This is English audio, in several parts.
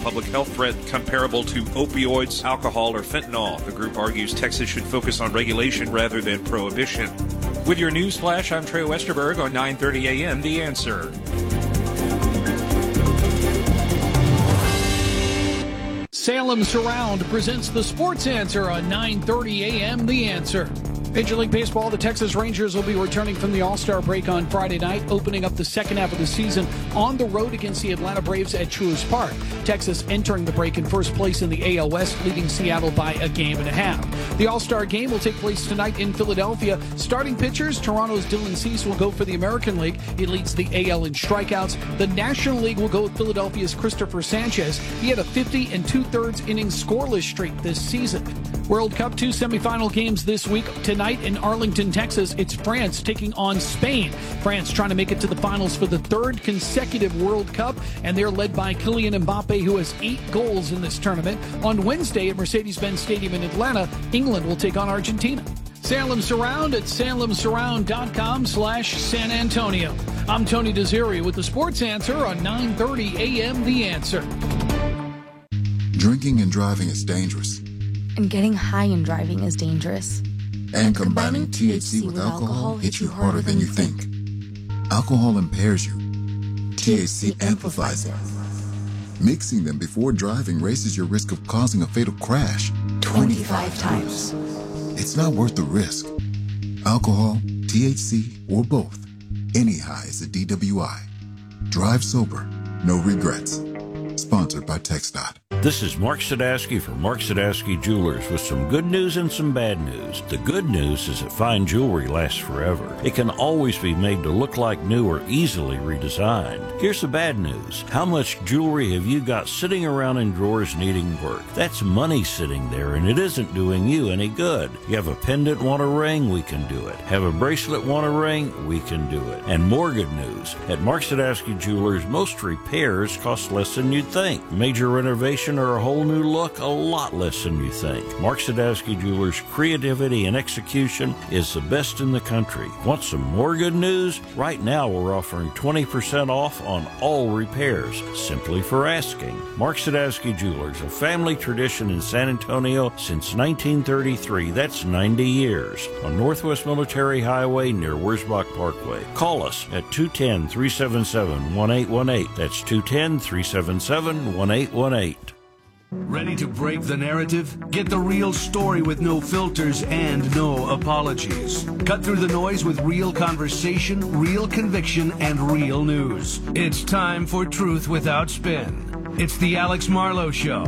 public health threat comparable to opioids, alcohol, or fentanyl. The group argues Texas should focus on regulation rather than prohibition. With your news flash, I'm Trey Westerberg on 9:30 a.m. The Answer. Salem Surround presents the Sports Answer on 9:30 a.m. The Answer. Major League Baseball, the Texas Rangers will be returning from the All-Star break on Friday night, opening up the second half of the season on the road against the Atlanta Braves at Truist Park. Texas entering the break in first place in the AL West, leading Seattle by a game and a half. The All-Star game will take place tonight in Philadelphia. Starting pitchers, Toronto's Dylan Cease will go for the American League. He leads the AL in strikeouts. The National League will go with Philadelphia's Christopher Sanchez. He had a 50 2/3 innings scoreless streak this season. World Cup 2 semifinal games this week. Tonight in Arlington, Texas, it's France taking on Spain. France trying to make it to the finals for the third consecutive World Cup, and they're led by Kylian Mbappe, who has 8 goals in this tournament. On Wednesday at Mercedes-Benz Stadium in Atlanta, England will take on Argentina. Salem Surround at salemsurround.com/San Antonio. I'm Tony Desiri with the Sports Answer on 9:30 a.m. The Answer. Drinking and driving is dangerous. And getting high and driving is dangerous. And combining THC with alcohol hits you harder than you think. Alcohol impairs you. THC amplifies it. Mixing them before driving raises your risk of causing a fatal crash 25 times. It's not worth the risk. Alcohol, THC, or both. Any high is a DWI. Drive sober. No regrets. Sponsored by TxDOT. This is Mark Sadowski from Mark Sadowski Jewelers with some good news and some bad news. The good news is that fine jewelry lasts forever. It can always be made to look like new or easily redesigned. Here's the bad news. How much jewelry have you got sitting around in drawers needing work? That's money sitting there, and it isn't doing you any good. You have a pendant, want a ring? We can do it. Have a bracelet, want a ring? We can do it. And more good news. At Mark Sadowski Jewelers, most repairs cost less than you'd think. Major renovation or a whole new look, a lot less than you think. Mark Sadowski Jewelers' creativity and execution is the best in the country. Want some more good news? Right now we're offering 20% off on all repairs, simply for asking. Mark Sadowski Jewelers, a family tradition in San Antonio since 1933. That's 90 years. On Northwest Military Highway near Wurzbach Parkway. Call us at 210-377-1818. That's 210-377-1818. Ready to break the narrative? Get the real story with no filters and no apologies. Cut through the noise with real conversation, real conviction, and real news. It's time for Truth Without Spin. It's the Alex Marlowe Show.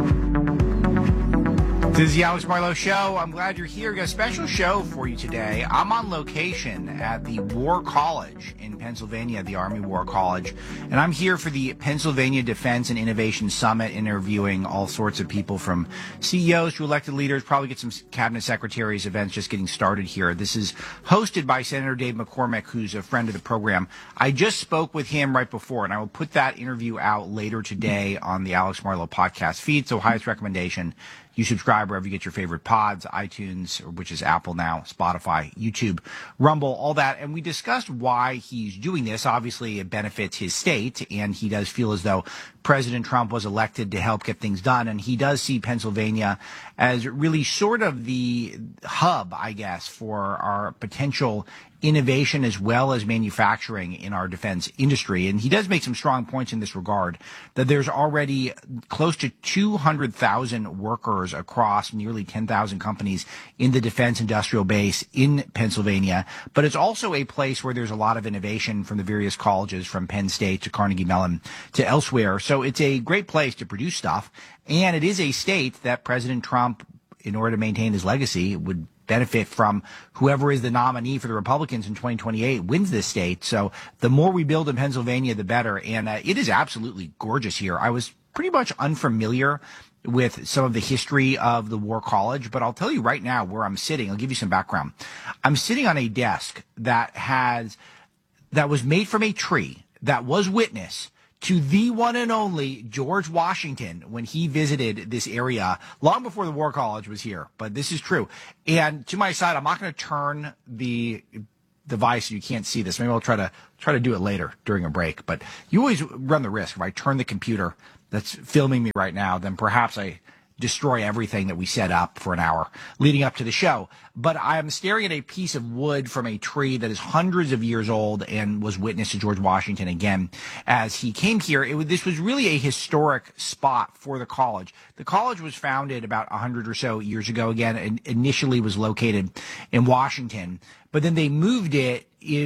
This is the Alex Marlowe Show. I'm glad you're here. We've got a special show for you today. I'm on location at the War College in Pennsylvania, the Army War College, and I'm here for the Pennsylvania Defense and Innovation Summit, interviewing all sorts of people from CEOs to elected leaders, probably get some cabinet secretaries, events just getting started here. This is hosted by Senator Dave McCormick, who's a friend of the program. I just spoke with him right before, and I will put that interview out later today on the Alex Marlowe podcast feed, so highest recommendation. You subscribe wherever you get your favorite pods, iTunes, which is Apple now, Spotify, YouTube, Rumble, all that. And we discussed why he's doing this. Obviously, it benefits his state, and he does feel as though President Trump was elected to help get things done. And he does see Pennsylvania as really sort of the hub, I guess, for our potential innovation as well as manufacturing in our defense industry. And he does make some strong points in this regard, that there's already close to 200,000 workers across nearly 10,000 companies in the defense industrial base in Pennsylvania. But it's also a place where there's a lot of innovation from the various colleges, from Penn State to Carnegie Mellon to elsewhere. So it's a great place to produce stuff. And it is a state that President Trump, in order to maintain his legacy, would benefit from. Whoever is the nominee for the Republicans in 2028 wins this state. So the more we build in Pennsylvania, the better. And it is absolutely gorgeous here. I was pretty much unfamiliar with some of the history of the War College, but I'll tell you right now where I'm sitting. I'll give you some background. I'm sitting on a desk that was made from a tree that was witness to the one and only George Washington when he visited this area long before the War College was here. But this is true. And to my side, I'm not going to turn the device so you can't see this. Maybe I'll try to do it later during a break. But you always run the risk if I turn the computer that's filming me right now, then perhaps I destroy everything that we set up for an hour leading up to the show. But I am staring at a piece of wood from a tree that is hundreds of years old and was witness to George Washington again as he came here. This was really a historic spot for the college. The college was founded about 100 or so years ago again, and initially was located in Washington, but then they moved it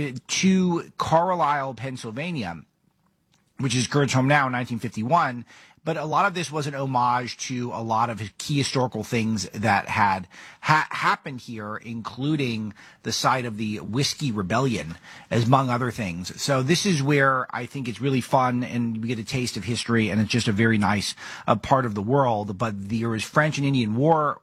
to Carlisle, Pennsylvania, which is Kurt's home now in 1951. But a lot of this was an homage to a lot of key historical things that had happened here, including the site of the Whiskey Rebellion, among other things. So this is where I think it's really fun, and we get a taste of history, and it's just a very nice part of the world. But there was French and Indian War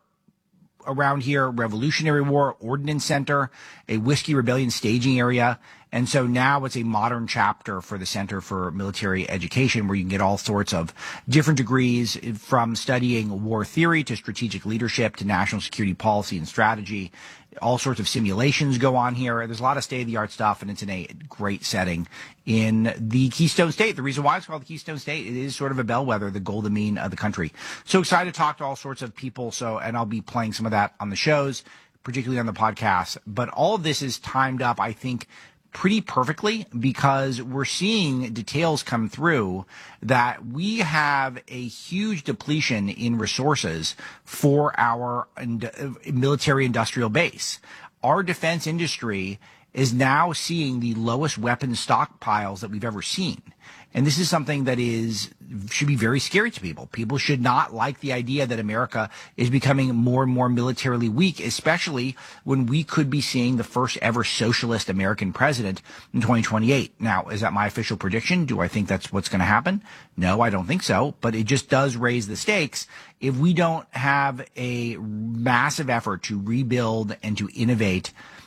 around here, Revolutionary War, Ordnance Center, a Whiskey Rebellion staging area. And so now it's a modern chapter for the Center for Military Education, where you can get all sorts of different degrees, from studying war theory to strategic leadership to national security policy and strategy. All sorts of simulations go on here. There's a lot of state-of-the-art stuff, and it's in a great setting in the Keystone State. The reason why it's called the Keystone State, it is sort of a bellwether, the golden mean of the country. So excited to talk to all sorts of people. And I'll be playing some of that on the shows, particularly on the podcast. But all of this is timed up, I think, pretty perfectly, because we're seeing details come through that we have a huge depletion in resources for our military industrial base. Our defense industry is now seeing the lowest weapons stockpiles that we've ever seen. And this is something that should be very scary to people. People should not like the idea that America is becoming more and more militarily weak, especially when we could be seeing the first ever socialist American president in 2028. Now, is that my official prediction? Do I think that's what's going to happen? No, I don't think so. But it just does raise the stakes if we don't have a massive effort to rebuild and to innovate.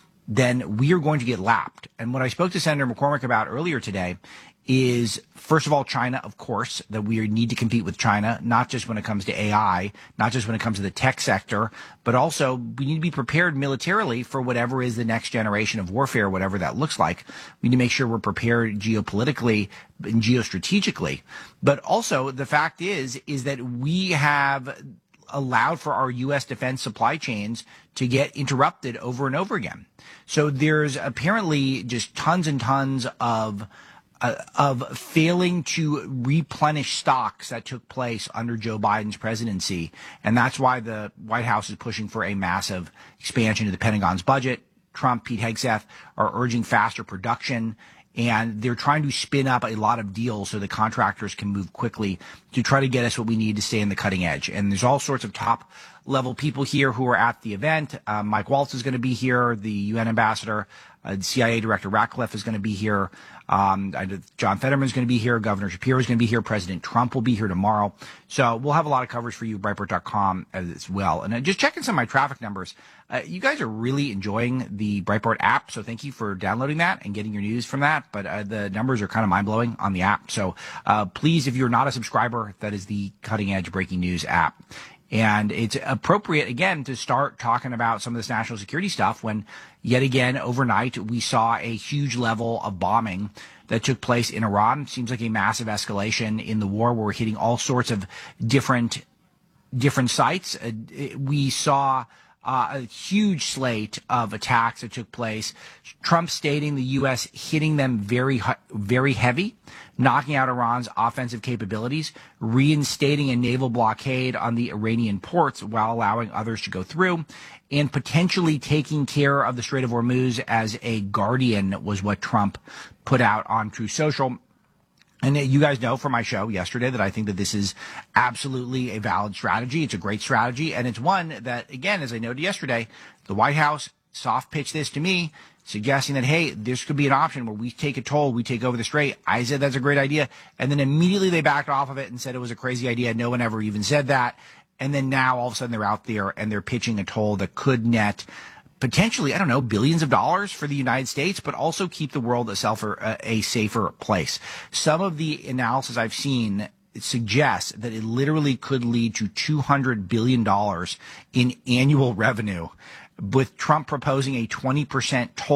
Then we are going to get lapped. And what I spoke to Senator McCormick about earlier today is, first of all, China, of course, that we need to compete with China, not just when it comes to AI, not just when it comes to the tech sector, but also we need to be prepared militarily for whatever is the next generation of warfare, whatever that looks like. We need to make sure we're prepared geopolitically and geostrategically. But also the fact is that we have allowed for our U.S. defense supply chains to get interrupted over and over again. So there's apparently just tons and tons of failing to replenish stocks that took place under Joe Biden's presidency. And that's why the White House is pushing for a massive expansion of the Pentagon's budget. Trump, Pete Hegseth are urging faster production, and they're trying to spin up a lot of deals so the contractors can move quickly to try to get us what we need to stay in the cutting edge. And there's all sorts of top level people here who are at the event. Mike Waltz is going to be here, the UN ambassador. CIA Director Ratcliffe is going to be here. John Fetterman is going to be here. Governor Shapiro is going to be here. President Trump will be here tomorrow. So we'll have a lot of coverage for you, Breitbart.com as well. And just checking some of my traffic numbers. You guys are really enjoying the Breitbart app, so thank you for downloading that and getting your news from that. But the numbers are kind of mind-blowing on the app. So please, if you're not a subscriber, that is the Cutting Edge Breaking News app. And it's appropriate, again, to start talking about some of this national security stuff when, yet again, overnight, we saw a huge level of bombing that took place in Iran. Seems like a massive escalation in the war where we're hitting all sorts of different sites. We saw a huge slate of attacks that took place. Trump stating the U.S. hitting them very, very heavy, knocking out Iran's offensive capabilities, reinstating a naval blockade on the Iranian ports while allowing others to go through, and potentially taking care of the Strait of Hormuz as a guardian was what Trump put out on Truth Social. And you guys know from my show yesterday that I think that this is absolutely a valid strategy. It's a great strategy. And it's one that, again, as I noted yesterday, the White House soft pitched this to me, suggesting that, hey, this could be an option where we take a toll, we take over the strait. I said that's a great idea. And then immediately they backed off of it and said it was a crazy idea. No one ever even said that. And then now all of a sudden they're out there and they're pitching a toll that could net potentially, I don't know, billions of dollars for the United States, but also keep the world a safer place. Some of the analysis I've seen suggests that it literally could lead to $200 billion in annual revenue, with Trump proposing a 20% toll.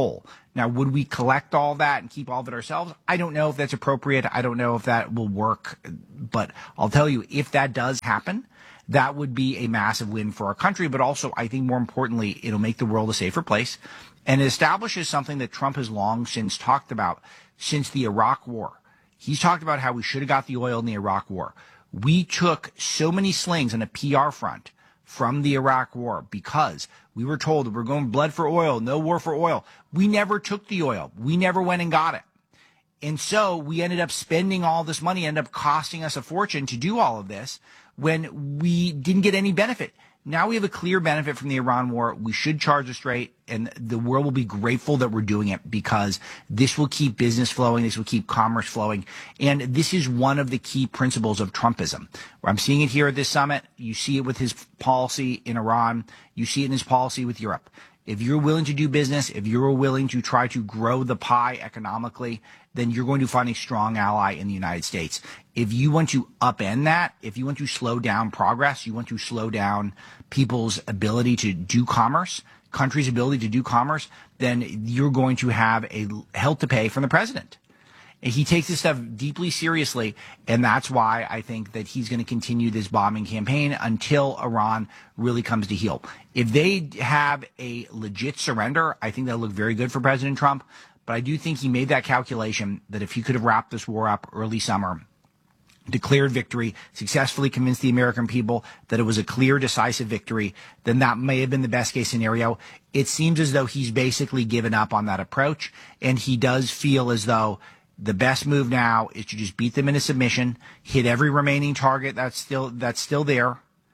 Now, would we collect all that and keep all of it ourselves? I don't know if that's appropriate. I don't know if that will work. But I'll tell you, if that does happen, that would be a massive win for our country. But also, I think more importantly, it'll make the world a safer place. And it establishes something that Trump has long since talked about since the Iraq War. He's talked about how we should have got the oil in the Iraq War. We took so many slings on a PR front from the Iraq War because we were told that we're going blood for oil, no war for oil. We never took the oil. We never went and got it. And so we ended up spending all this money, ended up costing us a fortune to do all of this when we didn't get any benefit. Now we have a clear benefit from the Iran war. We should charge it straight, and the world will be grateful that we're doing it because this will keep business flowing. This will keep commerce flowing. And this is one of the key principles of Trumpism. I'm seeing it here at this summit. You see it with his policy in Iran. You see it in his policy with Europe. If you're willing to do business, if you're willing to try to grow the pie economically, then you're going to find a strong ally in the United States. If you want to upend that, if you want to slow down progress, you want to slow down people's ability to do commerce, countries' ability to do commerce, then you're going to have a hell to pay from the president. He takes this stuff deeply seriously, and that's why I think that he's going to continue this bombing campaign until Iran really comes to heel. If they have a legit surrender, I think that'll look very good for President Trump. But I do think he made that calculation that if he could have wrapped this war up early summer, declared victory, successfully convinced the American people that it was a clear, decisive victory, then that may have been the best case scenario. It seems as though he's basically given up on that approach, and he does feel as though the best move now is to just beat them into submission, hit every remaining target that's still there,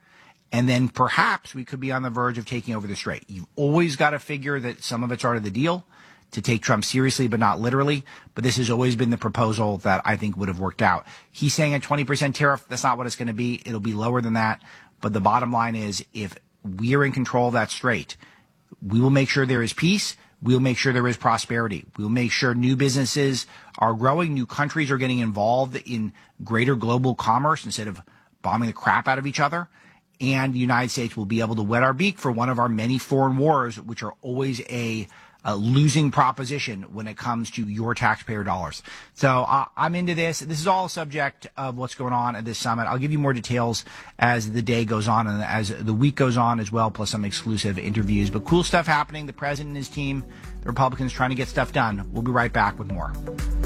and then perhaps we could be on the verge of taking over the Strait. You've always got to figure that some of it's part of the deal to take Trump seriously, but not literally. But this has always been the proposal that I think would have worked out. He's saying a 20% tariff. That's not what it's going to be. It'll be lower than that. But the bottom line is, if we are in control of that Strait, we will make sure there is peace. We'll make sure there is prosperity. We'll make sure new businesses are growing, new countries are getting involved in greater global commerce instead of bombing the crap out of each other. And the United States will be able to wet our beak for one of our many foreign wars, which are always a losing proposition when it comes to your taxpayer dollars. So I'm into this. This is all a subject of what's going on at this summit. I'll give you more details as the day goes on and as the week goes on as well, plus some exclusive interviews. But cool stuff happening. The president and his team, the Republicans trying to get stuff done. We'll be right back with more.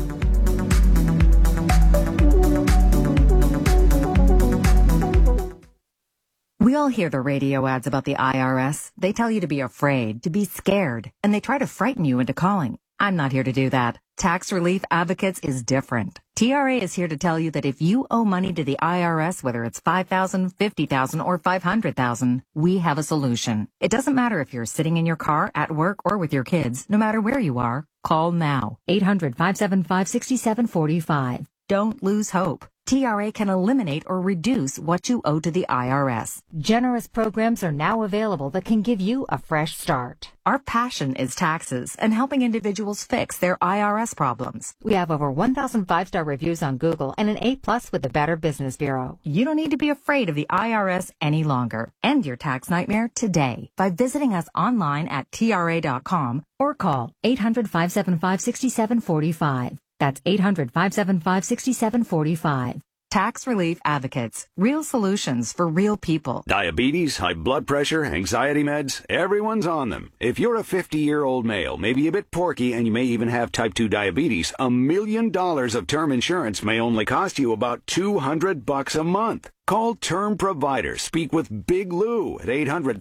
We all hear the radio ads about the IRS. They tell you to be afraid, to be scared, and they try to frighten you into calling. I'm not here to do that. Tax Relief Advocates is different. TRA is here to tell you that if you owe money to the IRS, whether it's $5,000, $50,000, or $500,000, we have a solution. It doesn't matter if you're sitting in your car, at work, or with your kids. No matter where you are, call now. 800-575-6745. Don't lose hope. TRA can eliminate or reduce what you owe to the IRS. Generous programs are now available that can give you a fresh start. Our passion is taxes and helping individuals fix their IRS problems. We have over 1,000 5-star reviews on Google and an A+ with the Better Business Bureau. You don't need to be afraid of the IRS any longer. End your tax nightmare today by visiting us online at TRA.com or call 800-575-6745. That's 800-575-6745. Tax Relief Advocates. Real solutions for real people. Diabetes, high blood pressure, anxiety meds, everyone's on them. If you're a 50-year-old male, maybe a bit porky, and you may even have type 2 diabetes, $1 million of term insurance may only cost you about $200 a month. Call Term Provider. Speak with Big Lou at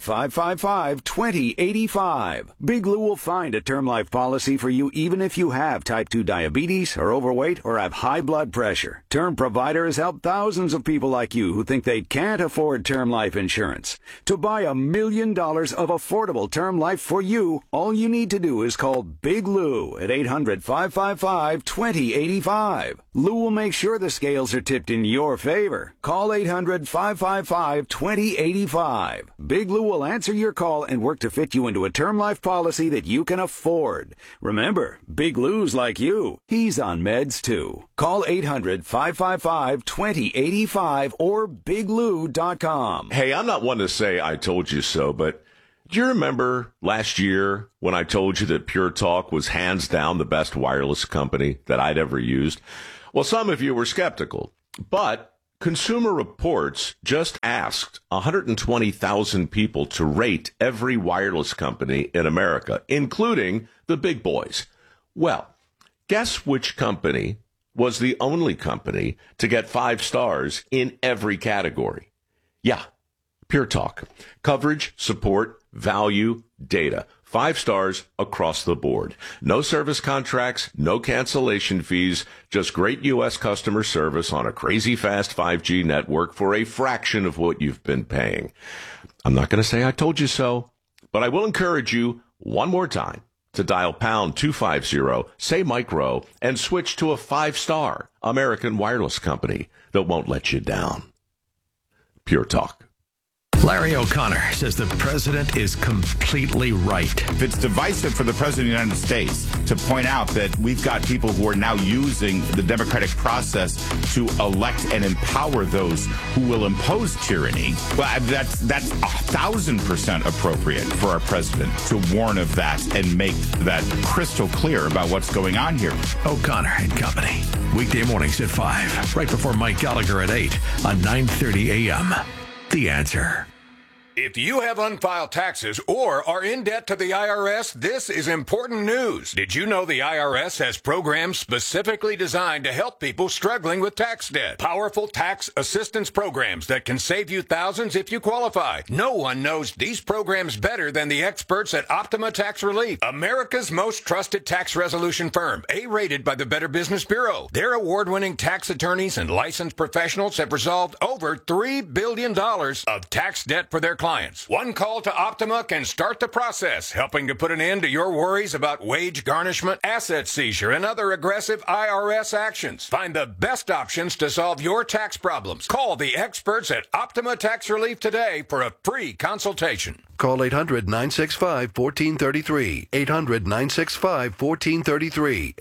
800-555-2085. Big Lou will find a term life policy for you even if you have type 2 diabetes, are overweight, or have high blood pressure. Term Provider has helped thousands of people like you who think they can't afford term life insurance. To buy $1 million of affordable term life for you, all you need to do is call Big Lou at 800-555-2085. Lou will make sure the scales are tipped in your favor. Call 800-555-2085. Big Lou will answer your call and work to fit you into a term life policy that you can afford. Remember, Big Lou's like you. He's on meds too. Call 800-555-2085 or biglou.com. Hey, I'm not one to say I told you so, but Do you remember last year when I told you that Pure Talk was hands down the best wireless company that I'd ever used? Well, some of you were skeptical, but Consumer Reports just asked 120,000 people to rate every wireless company in America, including the big boys. Well, guess which company was the only company to get 5 stars in every category? Yeah, Pure Talk. Coverage, support, value, data. 5 stars across the board. No service contracts, no cancellation fees, just great U.S. customer service on a crazy fast 5G network for a fraction of what you've been paying. I'm not going to say I told you so, but I will encourage you one more time to dial pound 250, say Mike Rowe, and switch to a 5-star American wireless company that won't let you down. Pure Talk. Larry O'Connor says the president is completely right. It's divisive for the president of the United States to point out that we've got people who are now using the democratic process to elect and empower those who will impose tyranny. Well, that's 1,000% appropriate for our president to warn of that and make that crystal clear about what's going on here. O'Connor and Company. Weekday mornings at 5, right before Mike Gallagher at 8 on 9:30 a.m. The Answer. If you have unfiled taxes or are in debt to the IRS, this is important news. Did you know the IRS has programs specifically designed to help people struggling with tax debt? Powerful tax assistance programs that can save you thousands if you qualify. No one knows these programs better than the experts at Optima Tax Relief, America's most trusted tax resolution firm, A-rated by the Better Business Bureau. Their award-winning tax attorneys and licensed professionals have resolved over $3 billion of tax debt for their clients. One call to Optima can start the process, helping to put an end to your worries about wage garnishment, asset seizure, and other aggressive IRS actions. Find the best options to solve your tax problems. Call the experts at Optima Tax Relief today for a free consultation. Call 800-965-1433. 800-965-1433.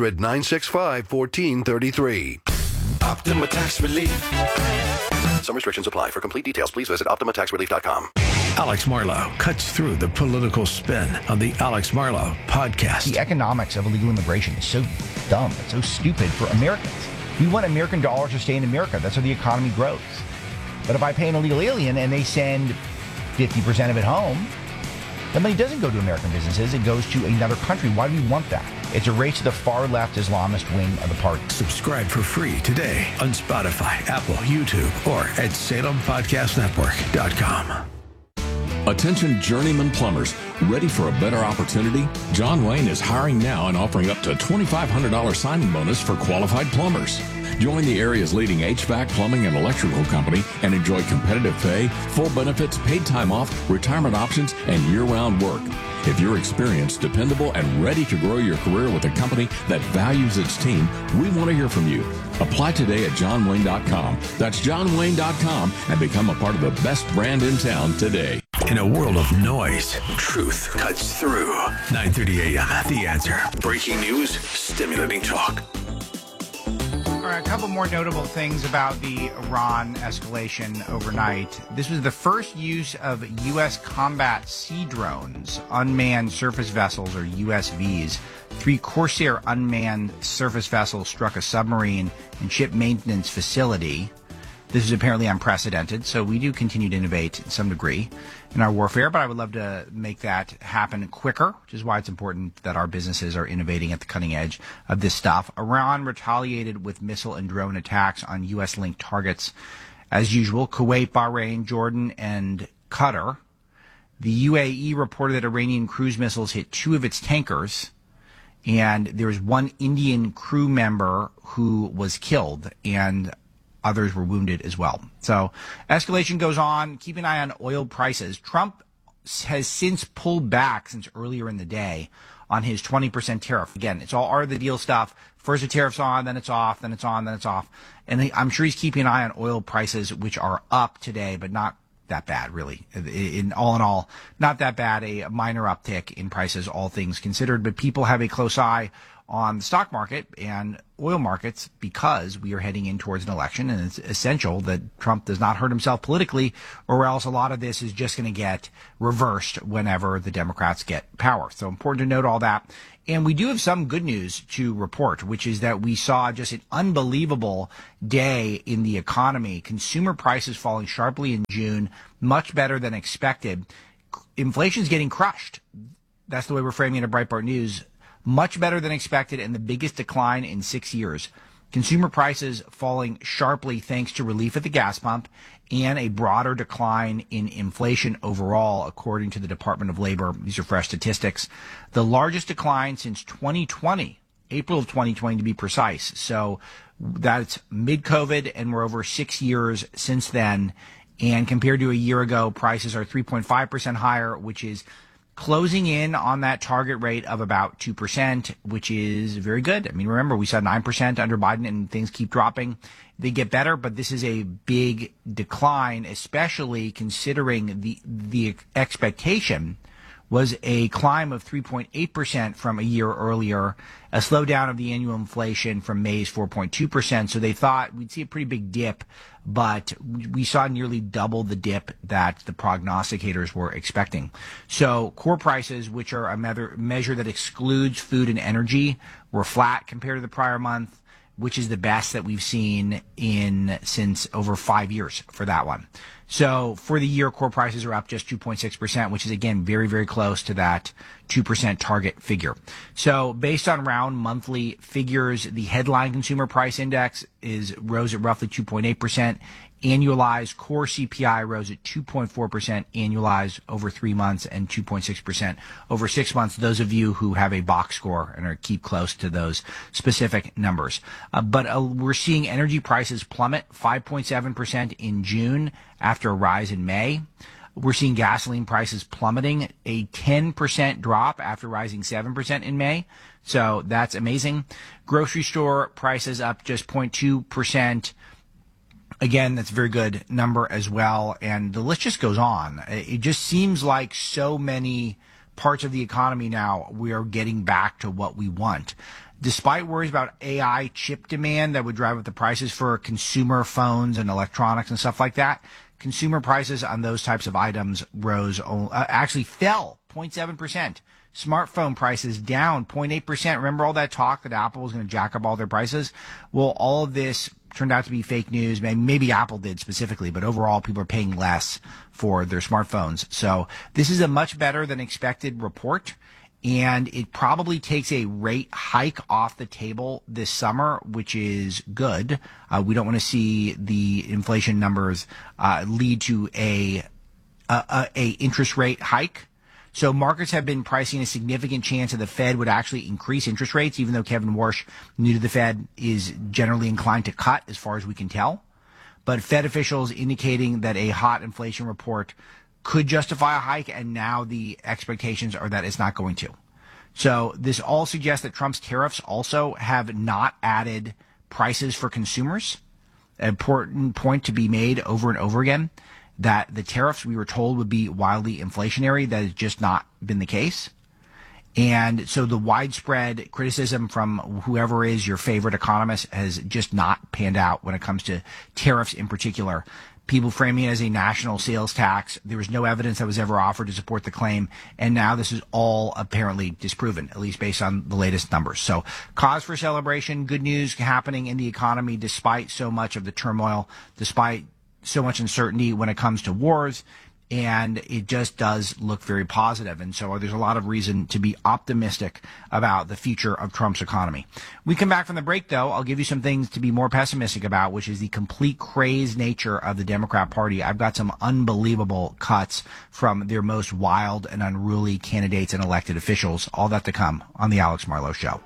800-965-1433. Optima Tax Relief. Some restrictions apply. For complete details, please visit OptimaTaxRelief.com. Alex Marlow cuts through the political spin on the Alex Marlow podcast. The economics of illegal immigration is so dumb. It's so stupid for Americans. We want American dollars to stay in America. That's how the economy grows. But if I pay an illegal alien and they send 50% of it home, the money doesn't go to American businesses. It goes to another country. Why do we want that? It's a race to the far-left Islamist wing of the party. Subscribe for free today on Spotify, Apple, YouTube, or at SalemPodcastNetwork.com. Attention journeyman plumbers, ready for a better opportunity? John Wayne is hiring now and offering up to a $2,500 signing bonus for qualified plumbers. Join the area's leading HVAC, plumbing, and electrical company and enjoy competitive pay, full benefits, paid time off, retirement options, and year-round work. If you're experienced, dependable, and ready to grow your career with a company that values its team, we want to hear from you. Apply today at johnwayne.com. That's johnwayne.com and become a part of the best brand in town today. In a world of noise, truth cuts through. 9:30 a.m. The Answer. Breaking news, stimulating talk. All right, a couple more notable things about the Iran escalation overnight. This was the first use of U.S. combat sea drones, unmanned surface vessels, or USVs. 3 Corsair unmanned surface vessels struck a submarine and ship maintenance facility. This is apparently unprecedented, so we do continue to innovate to some degree in our warfare, but I would love to make that happen quicker, which is why it's important that our businesses are innovating at the cutting edge of this stuff. Iran retaliated with missile and drone attacks on U.S.-linked targets. As usual, Kuwait, Bahrain, Jordan, and Qatar. The UAE reported that Iranian cruise missiles hit 2 of its tankers, and there was 1 Indian crew member who was killed, and others were wounded as well. So escalation goes on. Keep an eye on oil prices. Trump has since pulled back since earlier in the day on his 20% tariff. Again, it's all art of the deal stuff. First the tariff's on, then it's off, then it's on, then it's off. And I'm sure he's keeping an eye on oil prices, which are up today, but not that bad, really. In all, not that bad. A minor uptick in prices, all things considered. But people have a close eye on the stock market and oil markets because we are heading in towards an election, and it's essential that Trump does not hurt himself politically, or else a lot of this is just going to get reversed whenever the Democrats get power. So important to note all that. And we do have some good news to report, which is that we saw just an unbelievable day in the economy. Consumer prices falling sharply in June, much better than expected. Inflation is getting crushed. That's the way we're framing it at Breitbart News. Much better than expected and the biggest decline in 6 years. Consumer prices falling sharply thanks to relief at the gas pump and a broader decline in inflation overall, according to the Department of Labor. These are fresh statistics. The largest decline since 2020, April of 2020 to be precise. So that's mid-COVID, and we're over 6 years since then. And compared to a year ago, prices are 3.5% higher, which is closing in on that target rate of about 2%, which is very good. I mean, remember, we saw 9% under Biden and things keep dropping. They get better, but this is a big decline, especially considering the expectation was a climb of 3.8% from a year earlier, a slowdown of the annual inflation from May's 4.2%. So they thought we'd see a pretty big dip, but we saw nearly double the dip that the prognosticators were expecting. So core prices, which are a measure that excludes food and energy, were flat compared to the prior month, which is the best that we've seen since over 5 years for that one. So for the year, core prices are up just 2.6%, which is, again, very, very close to that 2% target figure. So based on round monthly figures, the headline consumer price index rose at roughly 2.8%. Annualized core CPI rose at 2.4% annualized over 3 months and 2.6% over 6 months. Those of you who have a box score and keep close to those specific numbers. But we're seeing energy prices plummet 5.7% in June after a rise in May. We're seeing gasoline prices plummeting, a 10% drop after rising 7% in May. So that's amazing. Grocery store prices up just 0.2%. Again, that's a very good number as well. And the list just goes on. It just seems like so many parts of the economy now, we are getting back to what we want. Despite worries about AI chip demand that would drive up the prices for consumer phones and electronics and stuff like that, consumer prices on those types of items actually fell 0.7%. Smartphone prices down 0.8%. Remember all that talk that Apple was going to jack up all their prices? Well, all of this turned out to be fake news. Maybe Apple did specifically, but overall people are paying less for their smartphones. So this is a much better than expected report, and it probably takes a rate hike off the table this summer, which is good. We don't want to see the inflation numbers lead to a interest rate hike. So markets have been pricing a significant chance that the Fed would actually increase interest rates, even though Kevin Warsh, new to the Fed, is generally inclined to cut as far as we can tell. But Fed officials indicating that a hot inflation report could justify a hike, and now the expectations are that it's not going to. So this all suggests that Trump's tariffs also have not added prices for consumers. An important point to be made over and over again, that the tariffs we were told would be wildly inflationary. That has just not been the case. And so the widespread criticism from whoever is your favorite economist has just not panned out when it comes to tariffs in particular. People framing it as a national sales tax. There was no evidence that was ever offered to support the claim. And now this is all apparently disproven, at least based on the latest numbers. So cause for celebration, good news happening in the economy despite so much of the turmoil, despite so much uncertainty when it comes to wars, and it just does look very positive. And so there's a lot of reason to be optimistic about the future of Trump's economy. We come back from the break, though. I'll give you some things to be more pessimistic about, which is the complete crazed nature of the Democrat Party. I've got some unbelievable cuts from their most wild and unruly candidates and elected officials. All that to come on the Alex Marlow Show.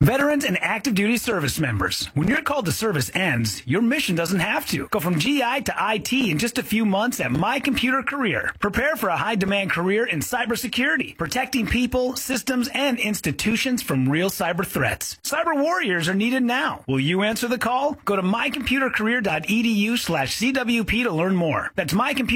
Veterans and active duty service members, when your call to service ends, your mission doesn't have to. Go from GI to IT in just a few months at My Computer Career. Prepare for a high-demand career in cybersecurity, protecting people, systems, and institutions from real cyber threats. Cyber warriors are needed now. Will you answer the call? Go to mycomputercareer.edu/CWP to learn more. That's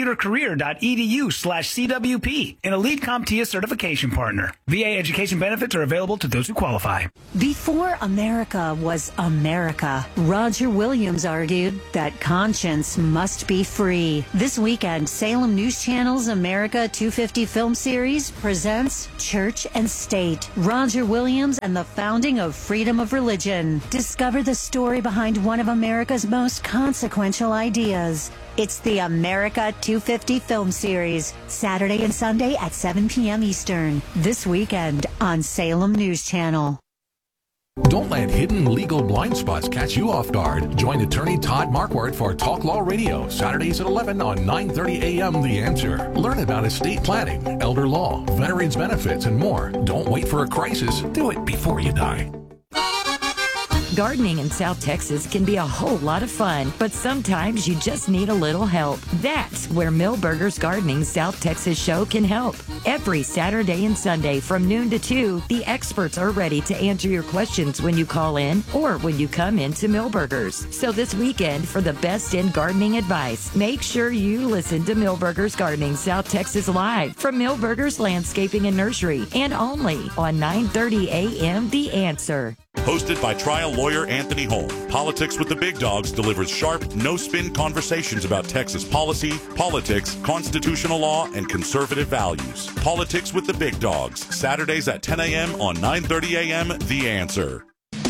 mycomputercareer.edu/CWP, an elite CompTIA certification partner. VA education benefits are available to those who qualify. Before America was America, Roger Williams argued that conscience must be free. This weekend, Salem News Channel's America 250 film series presents Church and State, Roger Williams and the founding of freedom of religion. Discover the story behind one of America's most consequential ideas. It's the America 250 film series, Saturday and Sunday at 7 p.m. Eastern. This weekend on Salem News Channel. Don't let hidden legal blind spots catch you off guard. Join attorney Todd Marquardt for Talk Law Radio, Saturdays at 11 on 9:30 a.m. The Answer. Learn about estate planning, elder law, veterans benefits, and more. Don't wait for a crisis. Do it before you die. Gardening in South Texas can be a whole lot of fun, but sometimes you just need a little help. That's where Millburgers Gardening South Texas show can help. Every Saturday and Sunday from noon to 2, the experts are ready to answer your questions when you call in or when you come into Millburgers. So this weekend, for the best in gardening advice, make sure you listen to Millburgers Gardening South Texas live from Millburgers Landscaping and Nursery, and only on 9:30 a.m. The Answer. Hosted by trial lawyer Anthony Holm, Politics with the Big Dogs delivers sharp, no-spin conversations about Texas policy, politics, constitutional law, and conservative values. Politics with the Big Dogs, Saturdays at 10 a.m. on 9:30 a.m. The Answer.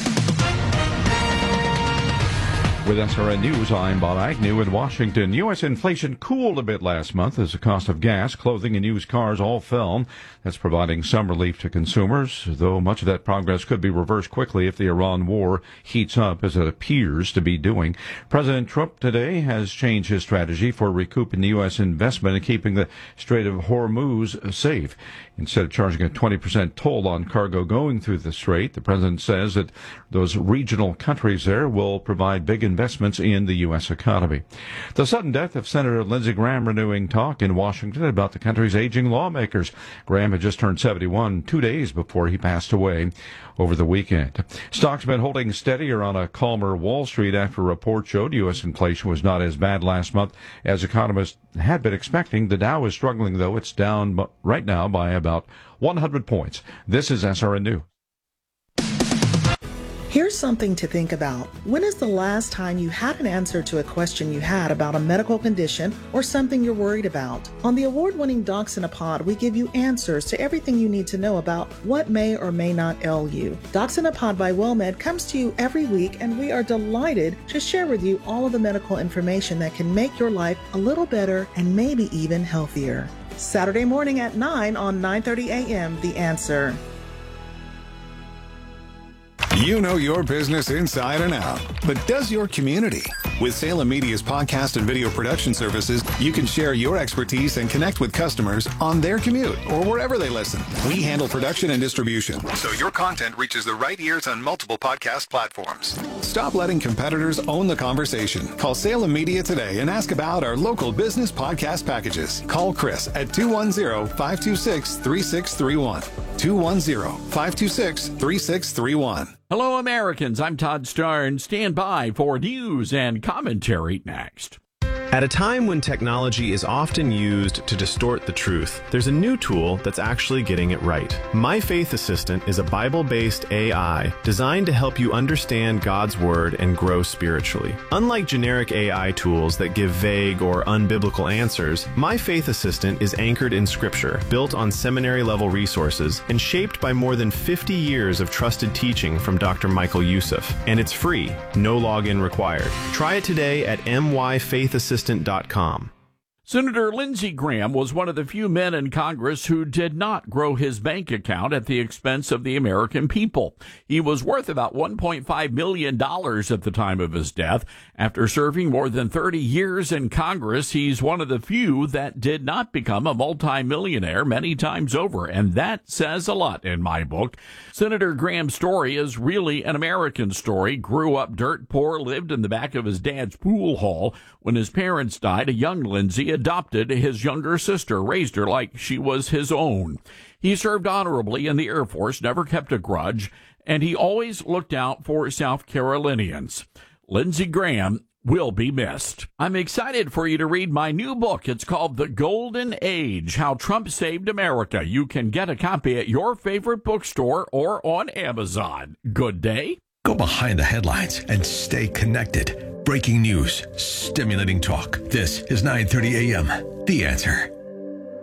With SRN News, I'm Bob Agnew in Washington. U.S. inflation cooled a bit last month as the cost of gas, clothing, and used cars all fell. That's providing some relief to consumers, though much of that progress could be reversed quickly if the Iran war heats up, as it appears to be doing. President Trump today has changed his strategy for recouping the U.S. investment and keeping the Strait of Hormuz safe. Instead of charging a 20% toll on cargo going through the strait, the president says that those regional countries there will provide big investments in the U.S. economy. The sudden death of Senator Lindsey Graham renewing talk in Washington about the country's aging lawmakers. Graham had just turned 71 2 days before he passed away over the weekend. Stocks been holding steadier on a calmer Wall Street after a report showed U.S. inflation was not as bad last month as economists had been expecting. The Dow is struggling, though. It's down right now by about 100 points. This is SRN News. Here's something to think about. When is the last time you had an answer to a question you had about a medical condition or something you're worried about? On the award-winning Docs in a Pod, we give you answers to everything you need to know about what may or may not ail you. Docs in a Pod by WellMed comes to you every week, and we are delighted to share with you all of the medical information that can make your life a little better and maybe even healthier. Saturday morning at 9 on 9:30 a.m. The Answer. You know your business inside and out, but does your community? With Salem Media's podcast and video production services, you can share your expertise and connect with customers on their commute or wherever they listen. We handle production and distribution, so your content reaches the right ears on multiple podcast platforms. Stop letting competitors own the conversation. Call Salem Media today and ask about our local business podcast packages. Call Chris at 210-526-3631. 210-526-3631. Hello, Americans. I'm Todd Starnes. Stand by for news and commentary next. At a time when technology is often used to distort the truth, there's a new tool that's actually getting it right. My Faith Assistant is a Bible-based AI designed to help you understand God's Word and grow spiritually. Unlike generic AI tools that give vague or unbiblical answers, My Faith Assistant is anchored in Scripture, built on seminary-level resources, and shaped by more than 50 years of trusted teaching from Dr. Michael Youssef. And it's free, no login required. Try it today at myfaithassistant.com. Senator Lindsey Graham was one of the few men in Congress who did not grow his bank account at the expense of the American people. He was worth about $1.5 million at the time of his death. After serving more than 30 years in Congress, he's one of the few that did not become a multimillionaire many times over, and that says a lot in my book. Senator Graham's story is really an American story. Grew up dirt poor, lived in the back of his dad's pool hall. When his parents died, a young Lindsey adopted his younger sister, raised her like she was his own. He served honorably in the Air Force, never kept a grudge, and he always looked out for South Carolinians. Lindsey Graham will be missed. I'm excited for you to read my new book. It's called The Golden Age, How Trump Saved America. You can get a copy at your favorite bookstore or on Amazon. Good day. Go behind the headlines and stay connected. Breaking news, stimulating talk. This is 9:30 a.m. The Answer.